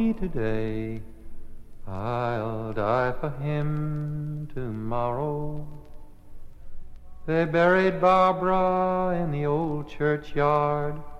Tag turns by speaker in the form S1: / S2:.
S1: today, I'll die for him tomorrow. They buried Barbara in the old churchyard,